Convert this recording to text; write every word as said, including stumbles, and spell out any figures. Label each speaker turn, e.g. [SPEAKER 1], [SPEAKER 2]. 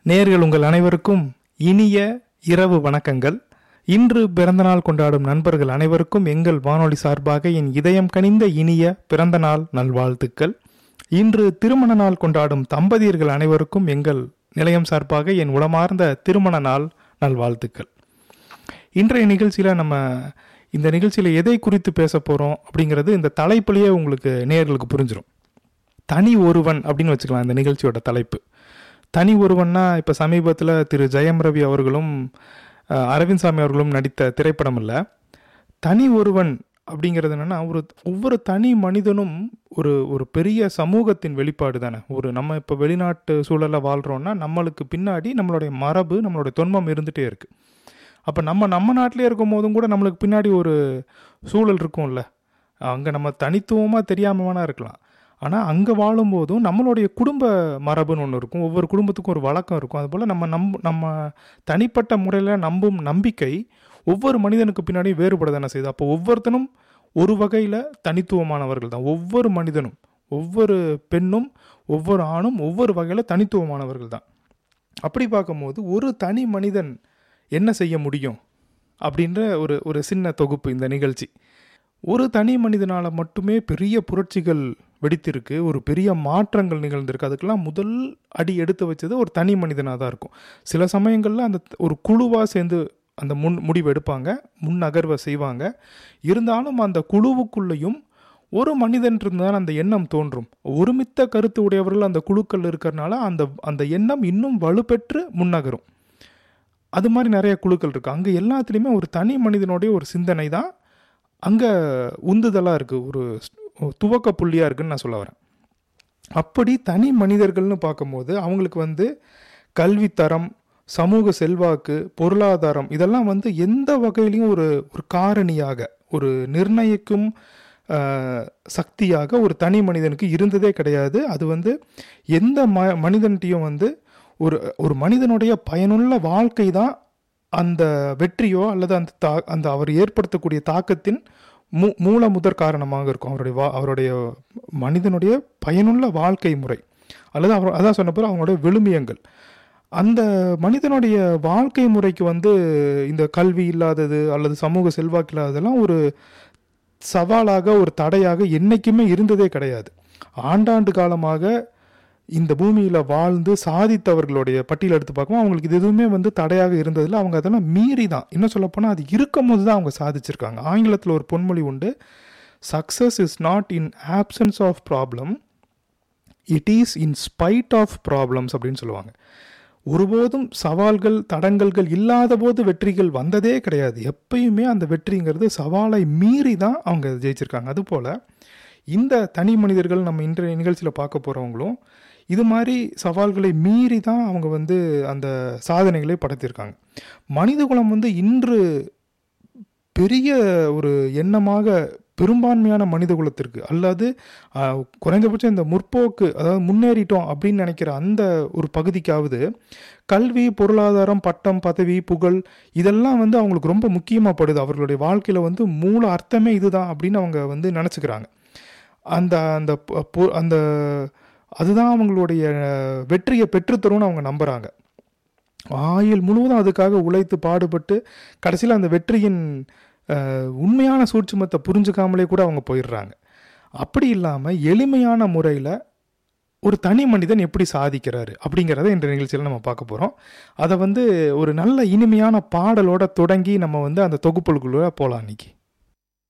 [SPEAKER 1] நேயர்கள் உங்கள் அனைவருக்கும் இனிய இரவு வணக்கங்கள். இன்று பிறந்தநாள் கொண்டாடும் நண்பர்கள் அனைவருக்கும் எங்கள் வானொலி சார்பாக என் இதயம் கனிந்த இனிய பிறந்தநாள் நல்வாழ்த்துக்கள். இன்று திருமண நாள் கொண்டாடும் தம்பதியர்கள் அனைவருக்கும் எங்கள் நிலையம் சார்பாக என் உளமார்ந்த திருமண நாள் நல்வாழ்த்துக்கள். இன்றைய நிகழ்ச்சியில் நம்ம இந்த நிகழ்ச்சியில் எதை குறித்து பேச போகிறோம் அப்படிங்கிறது இந்த தலைப்புலேயே உங்களுக்கு நேயர்களுக்கு புரிஞ்சிடும். தனி ஒருவன் அப்படின்னு வச்சுக்கலாம் இந்த நிகழ்ச்சியோட தலைப்பு. தனி ஒருவன்னா இப்போ சமீபத்தில் திரு ஜெயம் ரவி அவர்களும் அரவிந்த் சாமி அவர்களும் நடித்த திரைப்படம் இல்லை. தனி ஒருவன் அப்படிங்கிறது என்னென்னா, ஒரு ஒவ்வொரு தனி மனிதனும் ஒரு ஒரு பெரிய சமூகத்தின் வெளிப்பாடு தானே. ஒரு நம்ம இப்போ வெளிநாட்டு சூழலில் வாழ்கிறோன்னா நம்மளுக்கு பின்னாடி நம்மளுடைய மரபு, நம்மளுடைய தொன்மம் இருந்துகிட்டே இருக்குது. அப்போ நம்ம நம்ம நாட்டிலே இருக்கும் போதும் கூட நம்மளுக்கு பின்னாடி ஒரு சூழல் இருக்கும்ல. அங்கே நம்ம தனித்துவமாக தெரியாமல் வேணா இருக்கலாம், ஆனால் அங்கே வாழும்போதும் நம்மளுடைய குடும்ப மரபுன்னு ஒன்று இருக்கும். ஒவ்வொரு குடும்பத்துக்கும் ஒரு வழக்கம் இருக்கும். அதுபோல் நம்ம நம் நம்ம தனிப்பட்ட முறையில் நம்பும் நம்பிக்கை ஒவ்வொரு மனிதனுக்கு பின்னாடி வேறுபட தானே செய்யுது. அப்போ ஒவ்வொருத்தனும் ஒரு வகையில் தனித்துவமானவர்கள் தான். ஒவ்வொரு மனிதனும், ஒவ்வொரு பெண்ணும், ஒவ்வொரு ஆணும் ஒவ்வொரு வகையில் தனித்துவமானவர்கள் தான். அப்படி பார்க்கும்போது ஒரு தனி மனிதன் என்ன செய்ய முடியும் அப்படின்ற ஒரு ஒரு சின்ன தொகுப்பு இந்த நிகழ்ச்சி. ஒரு தனி மனிதனால் மட்டுமே பெரிய புரட்சிகள் வெடித்திருக்கு, ஒரு பெரிய மாற்றங்கள் நிகழ்ந்திருக்கு. அதுக்கெல்லாம் முதல் அடி எடுத்து வச்சது ஒரு தனி மனிதனாக தான் இருக்கும். சில சமயங்களில் அந்த ஒரு குழுவாக சேர்ந்து அந்த முன் முடிவு எடுப்பாங்க, முன் நகர்வை செய்வாங்க. இருந்தாலும் அந்த குழுவுக்குள்ளேயும் ஒரு மனிதன் இருந்தால் அந்த எண்ணம் தோன்றும். ஒருமித்த கருத்து உடையவர்கள் அந்த குழுக்கள் இருக்கிறனால அந்த அந்த எண்ணம் இன்னும் வலுப்பெற்று முன்னகரும். அது மாதிரி நிறைய குழுக்கள் இருக்குது. அங்கே எல்லாத்துலேயுமே ஒரு தனி மனிதனுடைய ஒரு சிந்தனை தான் அங்கே உந்துதலாக இருக்குது, ஒரு துவக்க புள்ளியாக இருக்குதுன்னு நான் சொல்ல வரேன். அப்படி தனி மனிதர்கள்னு பார்க்கும்போது அவங்களுக்கு வந்து கல்வித்தரம், சமூக செல்வாக்கு, பொருளாதாரம் இதெல்லாம் வந்து எந்த வகையிலையும் ஒரு ஒரு காரணியாக, ஒரு நிர்ணயிக்கும் சக்தியாக ஒரு தனி மனிதனுக்கு இருந்ததே கிடையாது. அது வந்து எந்த ம மனிதன்ட்டையும் வந்து ஒரு ஒரு மனிதனுடைய பயனுள்ள வாழ்க்கை தான் அந்த வெற்றியோ அல்லது அந்த தா அந்த அவர் ஏற்படுத்தக்கூடிய தாக்கத்தின் மூ மூல முதற் காரணமாக இருக்கும். அவருடைய வா அவருடைய மனிதனுடைய பயனுள்ள வாழ்க்கை முறை அல்லது அவர் அதான் சொன்னப்போ அவங்களுடைய விழுமியங்கள். அந்த மனிதனுடைய வாழ்க்கை முறைக்கு வந்து இந்த கல்வி இல்லாதது அல்லது சமூக செல்வாக்கு இல்லாததெல்லாம் ஒரு சவாலாக, ஒரு தடையாக என்றைக்குமே இருந்ததே கிடையாது. ஆண்டாண்டு காலமாக இந்த பூமியில் வாழ்ந்து சாதித்தவர்களுடைய பட்டியல் எடுத்து பார்க்கும்போது அவங்களுக்கு இது எதுவுமே வந்து தடையாக இருந்ததில்லை. அவங்க அதெல்லாம் மீறி தான், இன்னும் சொல்லப்போனால் அது இருக்கும் போது தான் அவங்க சாதிச்சிருக்காங்க. ஆங்கிலத்தில் ஒரு பொன்மொழி உண்டு, success is not in options of problem, it is in spite of problems அப்படின்னு சொல்லுவாங்க. ஒருபோதும் சவால்கள், தடங்கல்கள் இல்லாத போது வெற்றிகள் வந்ததே கிடையாது. எப்பயுமே அந்த வெற்றிங்கிறது சவாலை மீறி தான் அவங்க ஜெயிச்சிருக்காங்க. அதுபோல் இந்த தனி மனிதர்கள் நம்ம இன்றைய நிகழ்ச்சியில் பார்க்க போகிறவங்களும் இது மாதிரி சவால்களை மீறி தான் அவங்க வந்து அந்த சாதனைகளை படைத்திருக்காங்க. மனிதகுலம் வந்து இன்று பெரிய ஒரு எண்ணமாக பெரும்பான்மையான மனித குலத்திற்கு அல்லது குறைந்தபட்சம் இந்த முற்போக்கு, அதாவது முன்னேறிட்டோம் அப்படின்னு நினைக்கிற அந்த ஒரு பகுதிக்காவது கல்வி, பொருளாதாரம், பட்டம், பதவி, புகழ் இதெல்லாம் வந்து அவங்களுக்கு ரொம்ப முக்கியமாகப்படுது. அவர்களுடைய வாழ்க்கையில் வந்து மூல அர்த்தமே இதுதான் அப்படின்னு அவங்க வந்து நினச்சிக்கிறாங்க. அந்த அந்த அந்த அதுதான் அவங்களுடைய வெற்றியை பெற்றுத்தரும்னு அவங்க நம்புகிறாங்க. ஆயுள் முழுவதும் அதுக்காக உழைத்து பாடுபட்டு கடைசியில் அந்த வெற்றியின் உண்மையான சூட்சுமத்தை புரிஞ்சுக்காமலே கூட அவங்க போயிடுறாங்க. அப்படி இல்லாமல் எளிமையான முறையில் ஒரு தனி மனிதன் எப்படி சாதிக்கிறாரு அப்படிங்கிறத இந்த நிகழ்ச்சியில் நம்ம பார்க்க போகிறோம். அதை வந்து ஒரு நல்ல இனிமையான பாடலோட தொடங்கி நம்ம வந்து அந்த தொகுப்புக்குள்ளே போகலாம் இன்னைக்கு.